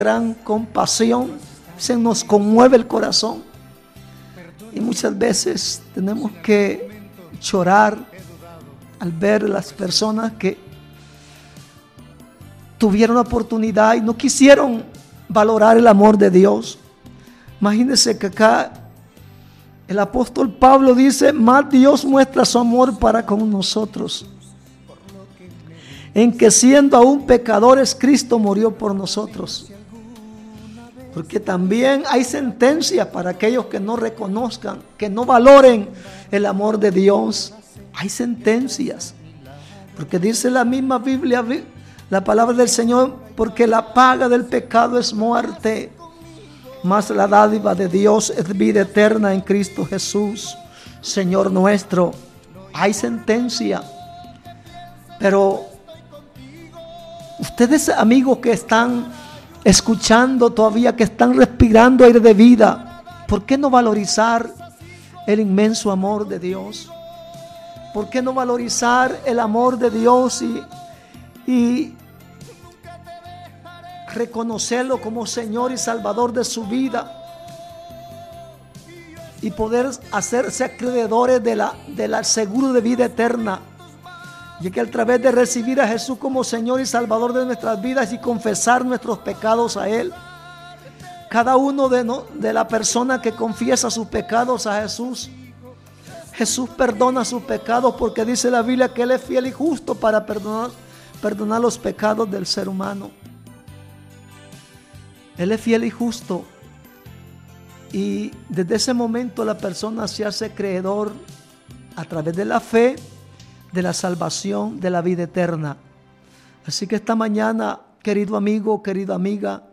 gran compasión, se nos conmueve el corazón. Y muchas veces tenemos que llorar al ver las personas que tuvieron la oportunidad y no quisieron valorar el amor de Dios. Imagínense que acá el apóstol Pablo dice: más Dios muestra su amor para con nosotros, en que siendo aún pecadores, Cristo murió por nosotros. Porque también hay sentencia para aquellos que no reconozcan, que no valoren el amor de Dios. Hay sentencias. Porque dice la misma Biblia, la palabra del Señor: porque la paga del pecado es muerte, mas la dádiva de Dios es vida eterna en Cristo Jesús, Señor nuestro. Hay sentencia. Pero ustedes, amigos que están escuchando todavía, que están respirando aire de vida, ¿por qué no valorizar el inmenso amor de Dios? ¿Por qué no valorizar el amor de Dios y reconocerlo como Señor y Salvador de su vida? Y poder hacerse acreedores del seguro de vida eterna. Y que a través de recibir a Jesús como Señor y Salvador de nuestras vidas y confesar nuestros pecados a Él, cada uno de la persona que confiesa sus pecados a Jesús, Jesús perdona sus pecados, porque dice la Biblia que Él es fiel y justo para perdonar los pecados del ser humano. Él es fiel y justo. Y desde ese momento la persona se hace acreedor a través de la fe de la salvación, de la vida eterna. Así que esta mañana, querido amigo, querida amiga,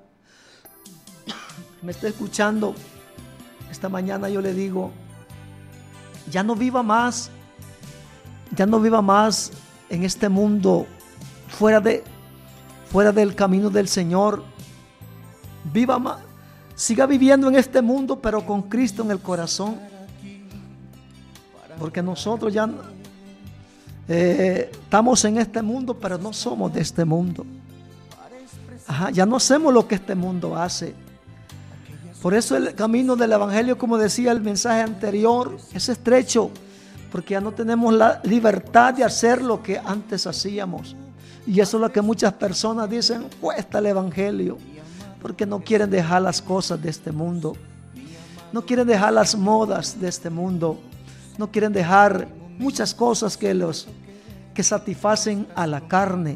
me está escuchando, esta mañana yo le digo: ya no viva más en este mundo fuera del camino del Señor. Viva más, siga viviendo en este mundo, pero con Cristo en el corazón, porque nosotros ya estamos en este mundo, pero no somos de este mundo. Ya no hacemos lo que este mundo hace. Por eso el camino del evangelio, como decía el mensaje anterior, es estrecho, porque ya no tenemos la libertad de hacer lo que antes hacíamos. Y eso es lo que muchas personas dicen: cuesta el evangelio, porque no quieren dejar las cosas de este mundo, no quieren dejar las modas de este mundo, no quieren dejar muchas cosas que satisfacen a la carne.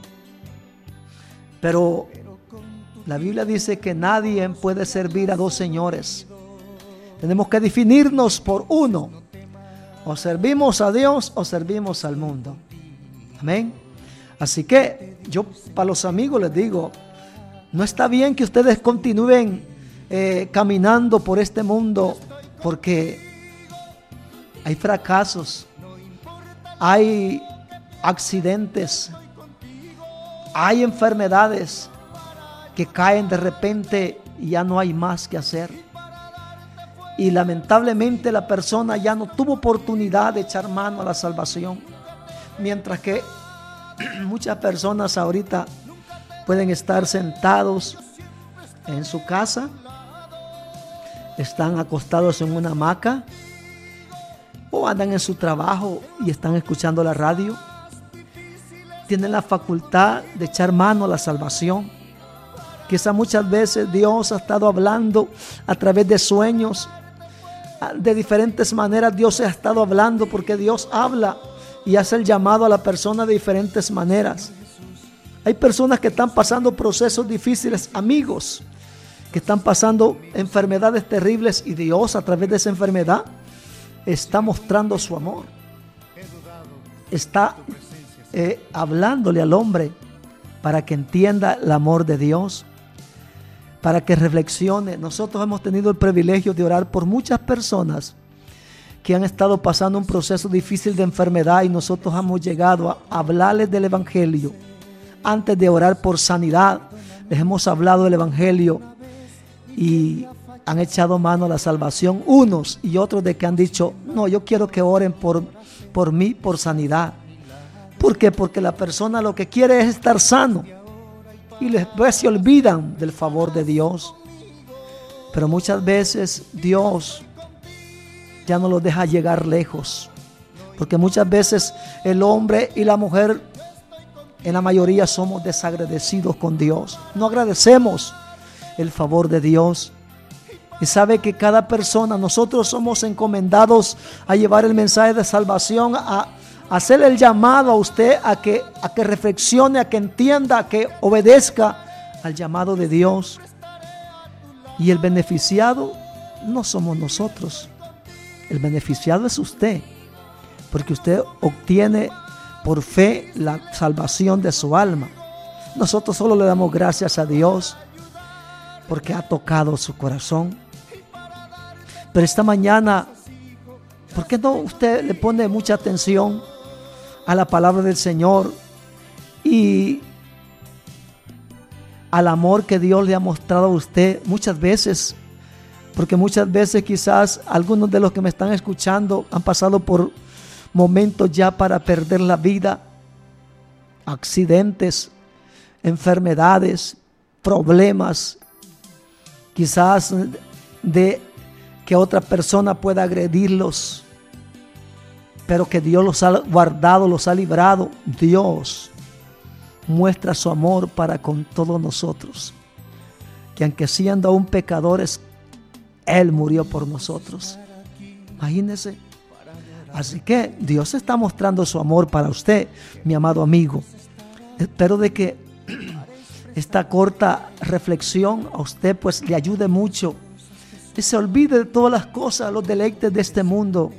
Pero la Biblia dice que nadie puede servir a dos señores. Tenemos que definirnos por uno: o servimos a Dios o servimos al mundo. Amén. Así que yo, para los amigos, les digo: no está bien que ustedes continúen caminando por este mundo, porque hay fracasos, hay accidentes, hay enfermedades que caen de repente y ya no hay más que hacer. Y lamentablemente la persona ya no tuvo oportunidad de echar mano a la salvación. Mientras que muchas personas ahorita pueden estar sentados en su casa, están acostados en una hamaca, o andan en su trabajo y están escuchando la radio. Tienen la facultad de echar mano a la salvación. Quizá muchas veces Dios ha estado hablando a través de sueños, de diferentes maneras. Dios ha estado hablando, porque Dios habla y hace el llamado a la persona de diferentes maneras. Hay personas que están pasando procesos difíciles, amigos, que están pasando enfermedades terribles, y Dios a través de esa enfermedad está mostrando su amor. Está hablándole al hombre para que entienda el amor de Dios, para que reflexione. Nosotros hemos tenido el privilegio de orar por muchas personas que han estado pasando un proceso difícil de enfermedad, y nosotros hemos llegado a hablarles del evangelio. Antes de orar por sanidad, les hemos hablado del evangelio, y han echado mano a la salvación, unos y otros de que han dicho: no, yo quiero que oren por mí, por sanidad. ¿Por qué? Porque la persona lo que quiere es estar sano. y después se olvidan del favor de Dios. Pero muchas veces Dios ya no los deja llegar lejos, porque muchas veces el hombre y la mujer, en la mayoría, somos desagradecidos con Dios. No agradecemos el favor de Dios. Y sabe que cada persona, nosotros somos encomendados a llevar el mensaje de salvación, a hacer el llamado a usted a que reflexione, a que entienda, a que obedezca al llamado de Dios. Y el beneficiado no somos nosotros. El beneficiado es usted, porque usted obtiene por fe la salvación de su alma. Nosotros solo le damos gracias a Dios porque ha tocado su corazón. Pero esta mañana, ¿por qué no usted le pone mucha atención a la palabra del Señor y al amor que Dios le ha mostrado a usted muchas veces? Porque muchas veces quizás algunos de los que me están escuchando han pasado por momentos ya para perder la vida, accidentes, enfermedades, problemas, quizás de que otra persona pueda agredirlos, pero que Dios los ha guardado, los ha librado. Dios muestra su amor para con todos nosotros, que aunque siendo aún pecadores, Él murió por nosotros. Imagínese. Así que Dios está mostrando su amor para usted, mi amado amigo. Espero de que esta corta reflexión a usted pues le ayude mucho, y se olvide de todas las cosas, los deleites de este mundo.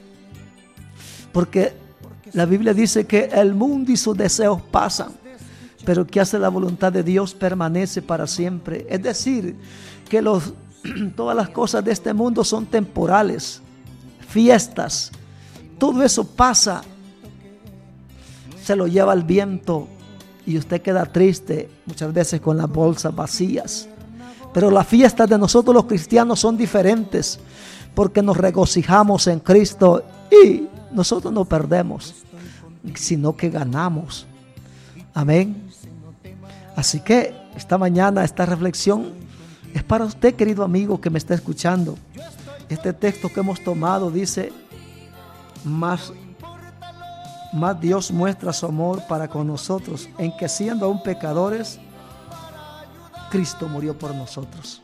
Porque la Biblia dice que el mundo y sus deseos pasan, pero el que hace la voluntad de Dios permanece para siempre. Es decir, que todas las cosas de este mundo son temporales, fiestas, todo eso pasa, se lo lleva el viento y usted queda triste muchas veces con las bolsas vacías. Pero las fiestas de nosotros los cristianos son diferentes, porque nos regocijamos en Cristo y nosotros no perdemos, sino que ganamos. Amén. Así que esta mañana esta reflexión es para usted, querido amigo que me está escuchando. Este texto que hemos tomado dice: más Dios muestra su amor para con nosotros, en que siendo aún pecadores, Cristo murió por nosotros.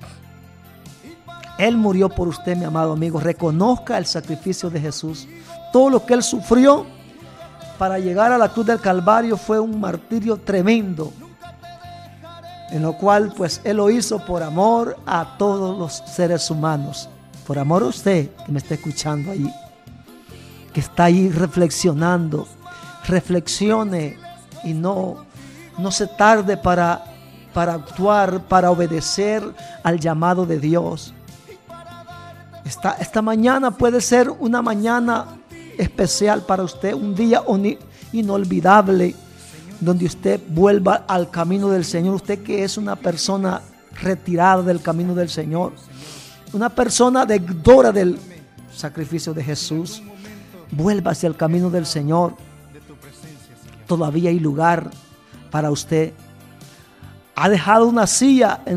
Él murió por usted, mi amado amigo. Reconozca el sacrificio de Jesús. Todo lo que Él sufrió para llegar a la cruz del Calvario fue un martirio tremendo, en lo cual pues Él lo hizo por amor a todos los seres humanos. Por amor a usted que me está escuchando ahí, que está ahí reflexionando. Reflexione y no se tarde para actuar, para obedecer al llamado de Dios. Esta mañana puede ser una mañana especial para usted, un día inolvidable, donde usted vuelva al camino del Señor. Usted que es una persona retirada del camino del Señor, una persona deudora del sacrificio de Jesús, vuelva hacia el camino del Señor. Todavía hay lugar para usted. Ha dejado una silla en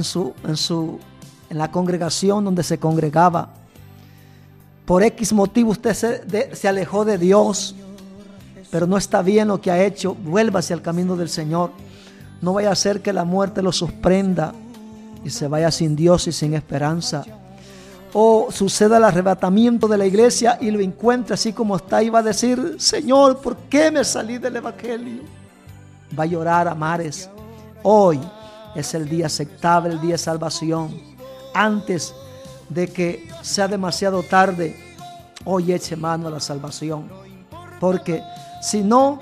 la congregación donde se congregaba. Por X motivo usted se alejó de Dios, pero no está bien lo que ha hecho. Vuelva hacia el camino del Señor. No vaya a hacer que la muerte lo sorprenda y se vaya sin Dios y sin esperanza. O suceda el arrebatamiento de la iglesia y lo encuentre así como está y va a decir: Señor, ¿por qué me salí del evangelio? Va a llorar a mares. Hoy es el día aceptable, el día de salvación. Antes de que sea demasiado tarde, hoy eche mano a la salvación. Porque si no,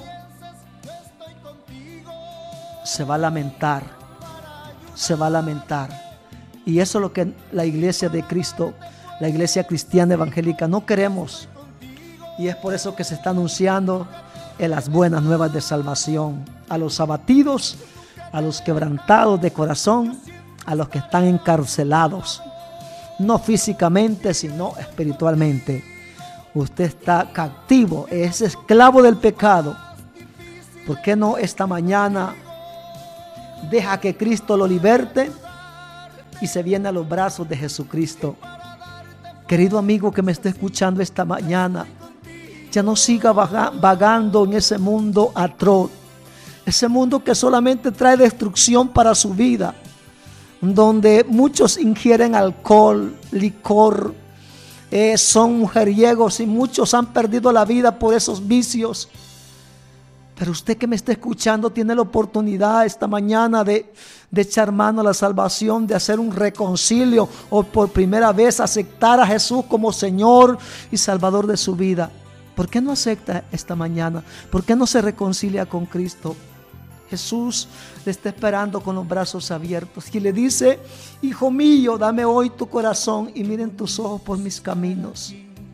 se va a lamentar. Se va a lamentar. Y eso es lo que la iglesia de Cristo, la iglesia cristiana evangélica, no queremos. Y es por eso que se está anunciando en las buenas nuevas de salvación a los abatidos, a los quebrantados de corazón, a los que están encarcelados, no físicamente, sino espiritualmente. Usted está cautivo, es esclavo del pecado. ¿Por qué no esta mañana deja que Cristo lo liberte y se viene a los brazos de Jesucristo. Querido amigo que me está escuchando esta mañana, ya no siga vagando en ese mundo atroz, ese mundo que solamente trae destrucción para su vida, donde muchos ingieren alcohol, licor, son mujeriegos y muchos han perdido la vida por esos vicios. Pero usted que me está escuchando tiene la oportunidad esta mañana de echar mano a la salvación, de hacer un reconcilio o por primera vez aceptar a Jesús como Señor y Salvador de su vida. ¿Por qué no acepta esta mañana? ¿Por qué no se reconcilia con Cristo? Jesús le está esperando con los brazos abiertos y le dice: hijo mío, dame hoy tu corazón y miren tus ojos por mis caminos.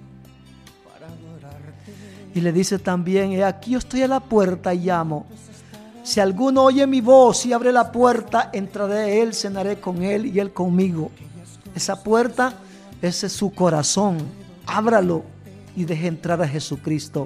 Y le dice también: he aquí yo estoy a la puerta y llamo. Si alguno oye mi voz y abre la puerta, entraré a él, cenaré con él y él conmigo. Esa puerta, ese es su corazón. Ábralo y deje entrar a Jesucristo.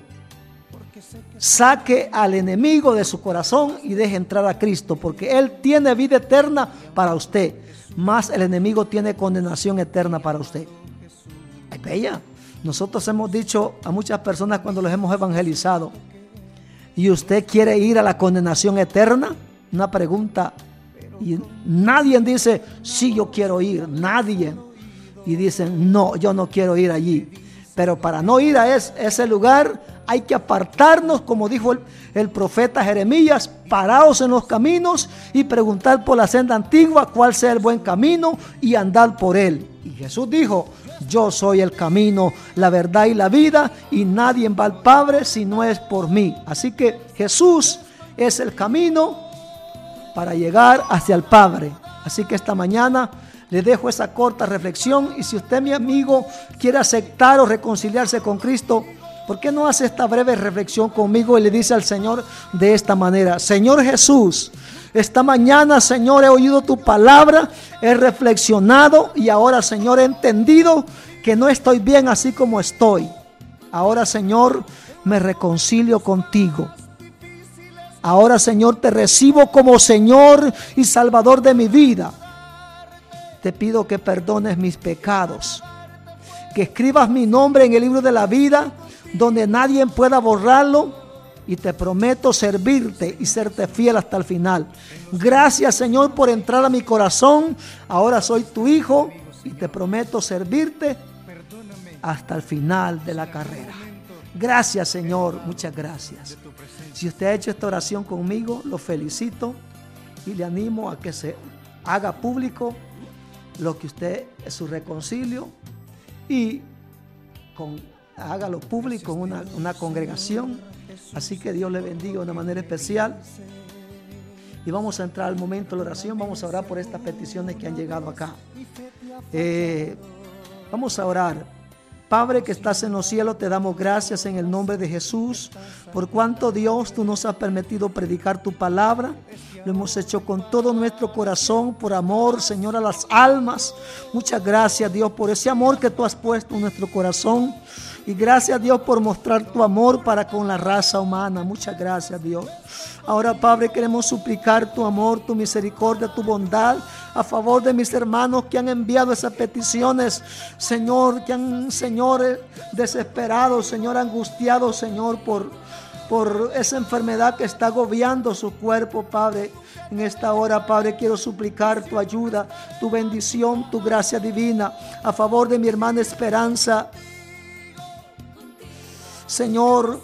Saque al enemigo de su corazón y deje entrar a Cristo, porque Él tiene vida eterna para usted, más el enemigo tiene condenación eterna para usted. Es bella. Nosotros hemos dicho a muchas personas cuando los hemos evangelizado: ¿y usted quiere ir a la condenación eterna? Una pregunta. Y nadie dice: sí, yo quiero ir. Nadie. Y dicen: no, yo no quiero ir allí. Pero para no ir a ese lugar hay que apartarnos, como dijo el profeta Jeremías: paraos en los caminos y preguntar por la senda antigua cuál sea el buen camino y andar por él. Y Jesús dijo: yo soy el camino, la verdad y la vida, y nadie va al Padre si no es por mí. Así que Jesús es el camino para llegar hacia el Padre. Así que esta mañana le dejo esa corta reflexión, y si usted, mi amigo, quiere aceptar o reconciliarse con Cristo, ¿por qué no hace esta breve reflexión conmigo y le dice al Señor de esta manera: Señor Jesús, esta mañana, Señor, he oído tu palabra, he reflexionado y ahora, Señor, he entendido que no estoy bien así como estoy. Ahora, Señor, me reconcilio contigo. Ahora, Señor, te recibo como Señor y Salvador de mi vida. Te pido que perdones mis pecados, que escribas mi nombre en el libro de la vida, donde nadie pueda borrarlo, y te prometo servirte y serte fiel hasta el final. Gracias, Señor, por entrar a mi corazón. Ahora soy tu hijo y te prometo servirte hasta el final de la carrera. Gracias, Señor, muchas gracias. Si usted ha hecho esta oración conmigo, lo felicito y le animo a que se haga público lo que usted es su reconcilio, y hágalo público en una congregación. Así que Dios le bendiga de una manera especial. Y vamos a entrar al momento de la oración. Vamos a orar por estas peticiones que han llegado acá. Vamos a orar. Padre que estás en los cielos, te damos gracias en el nombre de Jesús, por cuanto, Dios, tú nos has permitido predicar tu palabra. Lo hemos hecho con todo nuestro corazón, por amor, Señor, a las almas. Muchas gracias, Dios, por ese amor que tú has puesto en nuestro corazón. Y gracias, Dios, por mostrar tu amor para con la raza humana. Muchas gracias, Dios. Ahora, Padre, queremos suplicar tu amor, tu misericordia, tu bondad a favor de mis hermanos que han enviado esas peticiones, Señor, que han, Señor, desesperados, Señor, angustiados, Señor, por esa enfermedad que está agobiando su cuerpo, Padre. En esta hora, Padre, quiero suplicar tu ayuda, tu bendición, tu gracia divina a favor de mi hermana Esperanza. Señor,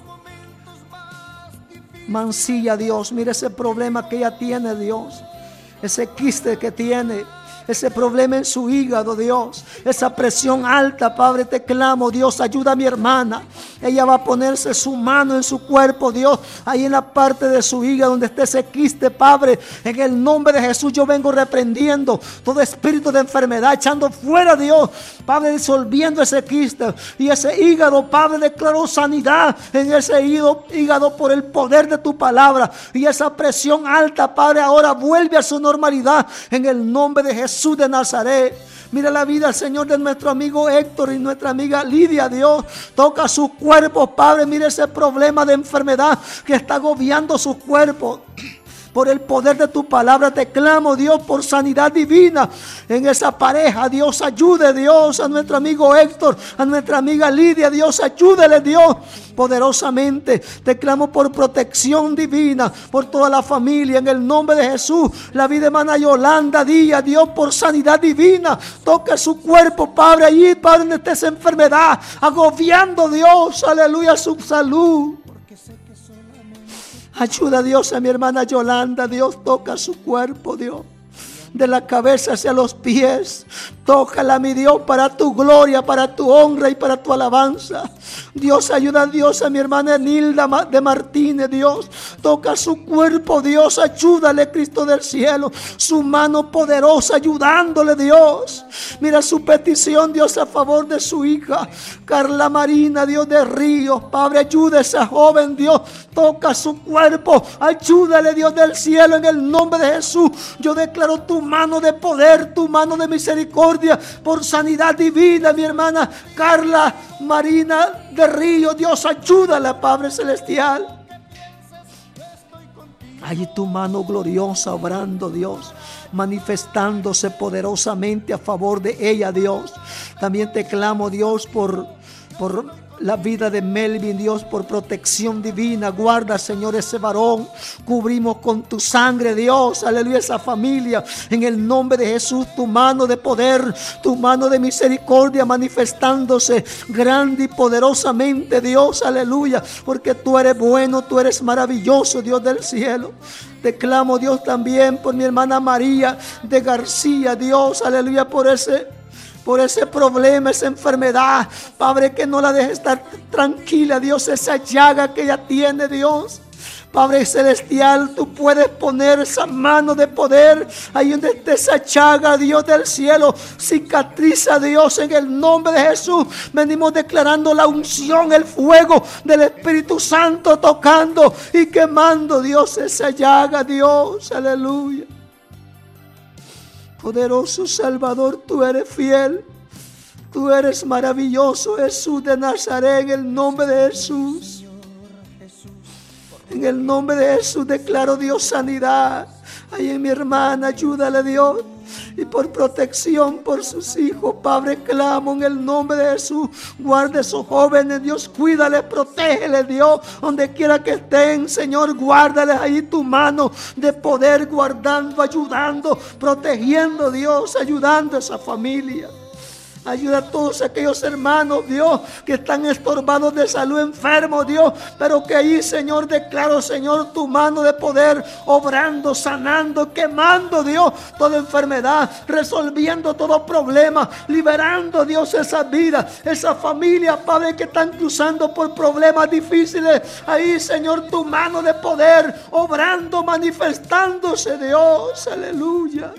Mancilla, Dios, mira ese problema que ella tiene, Dios, ese quiste que tiene, ese problema en su hígado, Dios, esa presión alta, Padre, te clamo, Dios, ayuda a mi hermana. Ella va a ponerse su mano en su cuerpo, Dios, ahí en la parte de su hígado donde esté ese quiste, Padre. En el nombre de Jesús yo vengo reprendiendo todo espíritu de enfermedad, echando fuera, Dios, Padre, disolviendo ese quiste y ese hígado, Padre. Declaro sanidad en ese hígado por el poder de tu palabra, y esa presión alta, Padre, ahora vuelve a su normalidad en el nombre de Jesús de Nazaret. Mira la vida, Señor, de nuestro amigo Héctor y nuestra amiga Lidia, Dios. Toca sus cuerpos, Padre. Mira ese problema de enfermedad que está agobiando sus cuerpos. por el poder de tu palabra te clamo, Dios, por sanidad divina en esa pareja. Dios, ayude, Dios, a nuestro amigo Héctor, a nuestra amiga Lidia. Dios, ayúdele, Dios, poderosamente. Te clamo por protección divina, por toda la familia, en el nombre de Jesús. La vida de hermana Yolanda Díaz, Dios, por sanidad divina. Toca su cuerpo, Padre, allí, Padre, donde esté esa enfermedad, agobiando, Dios, aleluya, su salud. Ayuda, Dios, a mi hermana Yolanda. Dios, toca su cuerpo, Dios, de la cabeza hacia los pies. Tócala, mi Dios, para tu gloria, para tu honra y para tu alabanza. Dios, ayuda, Dios, a mi hermana Nilda de Martínez. Dios, toca su cuerpo, Dios, ayúdale, Cristo del cielo, su mano poderosa ayudándole, Dios. Mira su petición, Dios, a favor de su hija Carla Marina, Dios de Ríos. Padre, ayuda a esa joven, Dios, toca su cuerpo, ayúdale, Dios del cielo, en el nombre de Jesús. Yo declaro tu mano de poder, tu mano de misericordia, por sanidad divina, mi hermana Carla Marina de Río. Dios, ayúdala, Padre celestial. Allí tu mano gloriosa obrando, Dios, manifestándose poderosamente a favor de ella, Dios. También te clamo, Dios, por la vida de Melvin, Dios, por protección divina. Guarda, Señor, ese varón. Cubrimos con tu sangre, Dios, aleluya, esa familia. En el nombre de Jesús, tu mano de poder, tu mano de misericordia manifestándose grande y poderosamente, Dios, aleluya. Porque tú eres bueno, tú eres maravilloso, Dios del cielo. Te clamo, Dios, también por mi hermana María de García, Dios, aleluya, por ese problema, esa enfermedad, Padre, que no la deje estar tranquila, Dios, esa llaga que ella tiene, Dios. Padre celestial, tú puedes poner esa mano de poder ahí donde esté esa llaga, Dios del cielo. Cicatriza, Dios, en el nombre de Jesús. Venimos declarando la unción, el fuego del Espíritu Santo tocando y quemando, Dios, esa llaga, Dios, aleluya. Poderoso Salvador, tú eres fiel, tú eres maravilloso, Jesús de Nazaret, en el nombre de Jesús. En el nombre de Jesús declaro, Dios, sanidad. Ahí en mi hermana, ayúdale, Dios. Y por protección por sus hijos, Padre, clamo en el nombre de Jesús. Guarda a esos jóvenes, Dios, cuídales, protégeles, Dios, donde quiera que estén, Señor, guárdales ahí tu mano de poder, guardando, ayudando, protegiendo, Dios, ayudando a esa familia. Ayuda a todos aquellos hermanos, Dios, que están estorbados de salud, enfermos, Dios, pero que ahí, Señor, declaro, Señor, tu mano de poder, obrando, sanando, quemando, Dios, toda enfermedad, resolviendo todo problema, liberando, Dios, esa vida, esa familia, Padre, que están cruzando por problemas difíciles. Ahí, Señor, tu mano de poder, obrando, manifestándose, Dios, aleluya.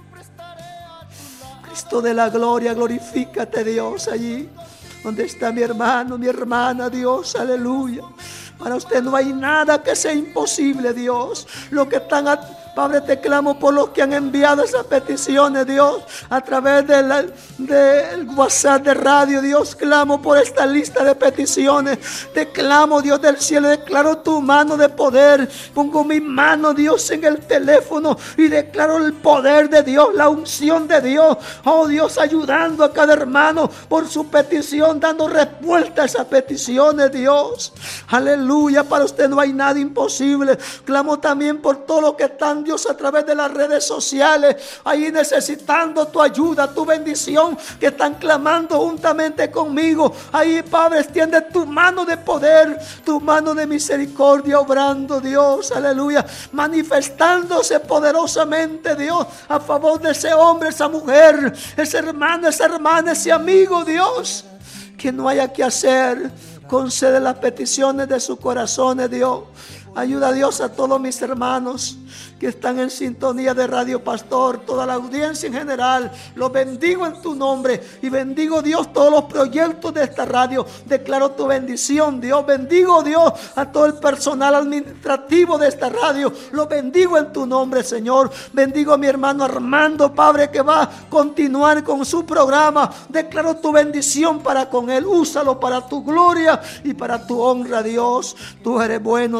Cristo de la gloria, glorifícate, Dios, allí donde está mi hermano, mi hermana, Dios, aleluya. Para usted no hay nada que sea imposible, Dios. Lo que están, Padre, te clamo por los que han enviado esas peticiones, Dios, a través del WhatsApp de radio, Dios. Clamo por esta lista de peticiones. Te clamo, Dios del cielo, declaro tu mano de poder. Pongo mi mano, Dios, en el teléfono y declaro el poder de Dios, la unción de Dios. Oh, Dios, ayudando a cada hermano por su petición, dando respuesta a esas peticiones, Dios. Aleluya, para usted no hay nada imposible. Clamo también por todos los que están, Dios, a través de las redes sociales, ahí necesitando tu ayuda, tu bendición, que están clamando juntamente conmigo. Ahí, Padre, extiende tu mano de poder, tu mano de misericordia, obrando, Dios, aleluya, manifestándose poderosamente, Dios, a favor de ese hombre, esa mujer, ese hermano, esa hermana, ese amigo, Dios, que no haya que hacer. Concede las peticiones de sus corazones, Dios. Ayuda, Dios, a todos mis hermanos que están en sintonía de Radio Pastor, toda la audiencia en general. Los bendigo en tu nombre y bendigo, Dios, todos los proyectos de esta radio. Declaro tu bendición, Dios. Bendigo, Dios, a todo el personal administrativo de esta radio. Los bendigo en tu nombre, Señor. Bendigo a mi hermano Armando, Padre, que va a continuar con su programa. Declaro tu bendición para con él. Úsalo para tu gloria y para tu honra, Dios. Tú eres bueno, tú eres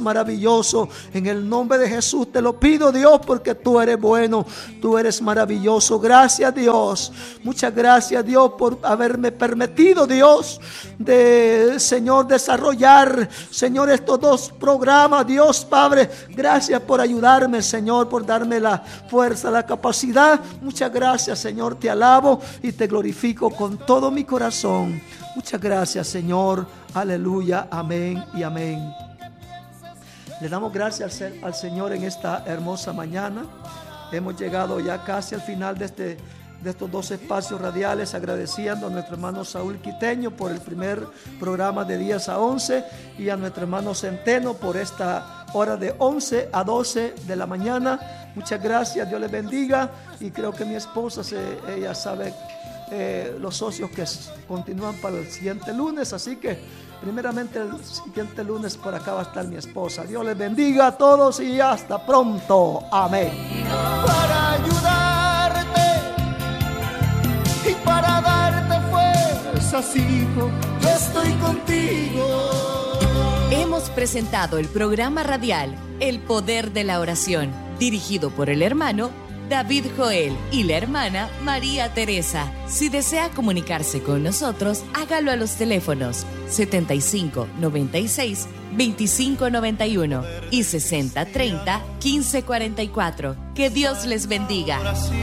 maravilloso. En el nombre de Jesús te lo pido, Dios, porque tú eres bueno, tú eres maravilloso. Gracias, Dios. Muchas gracias, Dios, por haberme permitido, Dios, de, Señor, desarrollar, Señor, estos 2 programas. Dios Padre, gracias por ayudarme, Señor, por darme la fuerza, la capacidad. Muchas gracias, Señor, te alabo y te glorifico con todo mi corazón. Muchas gracias, Señor. Aleluya, amén y amén. Le damos gracias al Señor en esta hermosa mañana. Hemos llegado ya casi al final de estos 2 espacios radiales, agradeciendo a nuestro hermano Saúl Quiteño por el primer programa de 10 a 11 y a nuestro hermano Centeno por esta hora de 11 a 12 de la mañana. Muchas gracias, Dios les bendiga. Y creo que mi esposa, ella sabe los socios que continúan para el siguiente lunes, así que primeramente el siguiente lunes por acá va a estar mi esposa. Dios les bendiga a todos y hasta pronto. Amén. Para ayudarte y para darte fuerzas, hijo, yo estoy contigo. Hemos presentado el programa radial El Poder de la Oración, dirigido por el hermano David Joel y la hermana María Teresa. Si desea comunicarse con nosotros, hágalo a los teléfonos 75 96 25 91 y 60 30 15 44. Que Dios les bendiga.